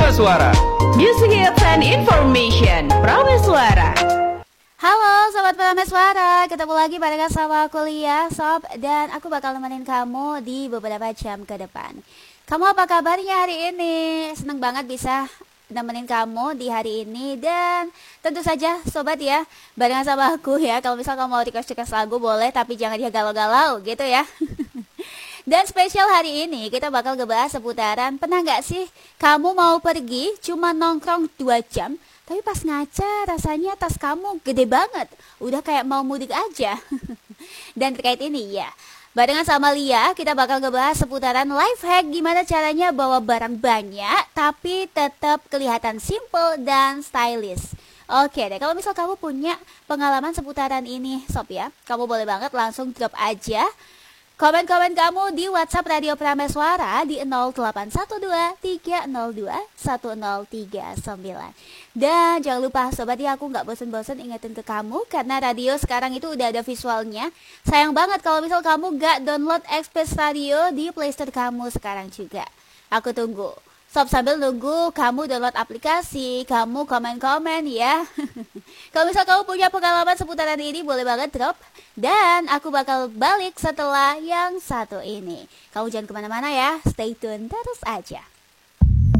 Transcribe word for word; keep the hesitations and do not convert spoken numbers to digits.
Prameswara. Music hits and information. Prameswara. Halo Sobat Prameswara, ketemu lagi barengan sama kuliah Sob. Dan aku bakal nemenin kamu di beberapa jam ke depan. Kamu apa kabarnya hari ini? Seneng banget bisa nemenin kamu di hari ini. Dan tentu saja Sobat ya, barengan sama aku ya. Kalau misal kamu mau request-request lagu boleh, tapi jangan dia galau-galau gitu ya. Dan spesial hari ini kita bakal ngebahas seputaran, pernah gak sih kamu mau pergi cuma nongkrong dua jam, tapi pas ngaca rasanya tas kamu gede banget, udah kayak mau mudik aja. Dan terkait ini ya, barengan sama Lia kita bakal ngebahas seputaran life hack, gimana caranya bawa barang banyak tapi tetap kelihatan simple dan stylish. Oke deh, kalau misal kamu punya pengalaman seputaran ini Sob ya, kamu boleh banget langsung drop aja komen-komen kamu di WhatsApp Radio Prameswara di nol delapan satu dua tiga nol dua satu nol tiga sembilan. Dan jangan lupa Sobat ya, aku gak bosen-bosen ingetin ke kamu, karena radio sekarang itu udah ada visualnya. Sayang banget kalau misal kamu gak download Express Radio di Playstore kamu sekarang juga. Aku tunggu Sob, sambil nunggu kamu download aplikasi, kamu komen-komen ya. Kalau misal kamu punya pengalaman seputaran ini boleh banget drop. Dan aku bakal balik setelah yang satu ini. Kamu jangan kemana-mana ya, stay tune terus aja.